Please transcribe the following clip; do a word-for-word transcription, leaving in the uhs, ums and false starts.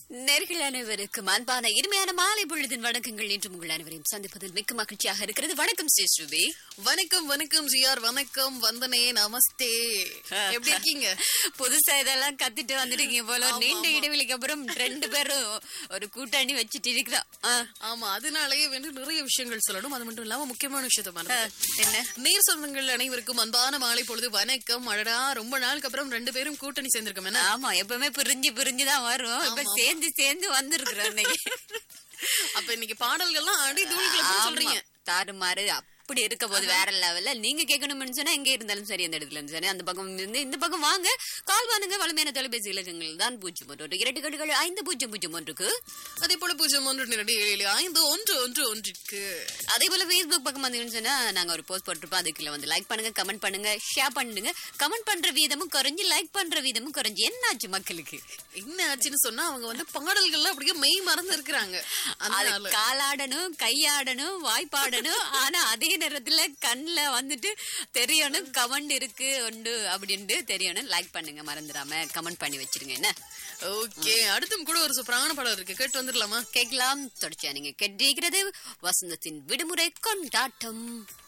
நேர்கள் அனைவருக்கும் அன்பான இனிமையான மாலை பொழுதின் வணக்கங்கள். இன்று உங்கள் அனைவரையும் சந்திப்பதில் மிக்க மகிழ்ச்சியாக இருக்கிறது. வணக்கம் ஸ்ரீஸ்ருபி. வணக்கம் வணக்கம் ஜிஆர். வணக்கம் வந்தனே. நமஸ்தே. எப்படி இருக்கீங்க? புதுசா இதெல்லாம் கத்திட்டு வந்துட்டீங்க போல. நீண்ட இடைவெளிக்கு அப்புறம் ரெண்டு பேரும் ஒரு கூட்டணி வச்சுட்டு இருக்கிறோம். ஆமா, அதனாலயே வந்து நிறைய விஷயங்கள் சொல்லணும். அது மட்டும் இல்லாம முக்கியமான விஷயத்த என்ன, நேர் சொந்தங்கள் அனைவருக்கும் அன்பான மாலை பொழுது வணக்கம். அடடா, ரொம்ப நாளுக்கு அப்புறம் ரெண்டு பேரும் கூட்டணி சேர்ந்திருக்கோம். என்ன? ஆமா, எப்பவுமே பிரிஞ்சு பிரிஞ்சுதான் வரும். இப்ப சேர்ந்து சேர்ந்து வந்திருக்கிறோம் இன்னைக்கு. அப்ப இன்னைக்கு பாடல்கள்லாம் அடி தூள்களை சொல்றீங்க. தாறுமாறு அப்படி இருக்க போது வேற லெவல்ல. நீங்க கேட்கணும்னு சொன்னா எங்க இருந்தாலும் சரி, அந்த இடத்துல இருந்து சரி, அந்த பக்கம் இருந்து இந்த பக்கம் வாங்க, கால் வானுங்க. வளமையான தொலைபேசி இலக்கங்கள் தான் பூஜ்ஜியம் ஒன்று இரண்டு கடுகள் ஐந்து பூஜ்ஜியம் பூஜ்ஜியம் ஒன்றுக்கு, அதே போல பூஜ்ஜியம் ஒன்று இரண்டு ஏழு ஐந்து ஒன்று ஒன்று ஒன்றுக்கு. அதே போல பேஸ்புக் பக்கம் வந்தீங்கன்னு சொன்னா நாங்க ஒரு போஸ்ட் போட்டிருப்போம். அதுக்குள்ள வந்து லைக் பண்ணுங்க, கமெண்ட் பண்ணுங்க, ஷேர் பண்ணுங்க. கமெண்ட் பண்ற வீதமும் குறைஞ்சு, லைக் பண்ற வீதமும் குறைஞ்சு. என்னாச்சு மக்களுக்கு? என்ன ஆச்சுன்னு சொன்னா அவங்க வந்து பாடல்கள்லாம் அப்படியே மெய் மறந்து இருக்கிறாங்க. காலாடணும், கையாடணும், வாய்ப்பாடணும். ஆனா அதே நேரத்துல கண்ணுல வந்துட்டு தெரியணும் கமெண்ட் இருக்கு உண்டு அப்படின்ட்டு தெரியணும். லைக் பண்ணுங்க, மறந்துடாம கமெண்ட் பண்ணி வச்சிருங்க. என்ன? ஓகே, அடுத்தும் கூட ஒரு சூப்பரான படம் இருக்கு, கேட்டு வந்துடலாமா? கேட்கலாம். தொடர்ச்சியா நீங்க கேட்டிருக்கிறது வசந்தத்தின் விடுமுறை கொண்டாட்டம்.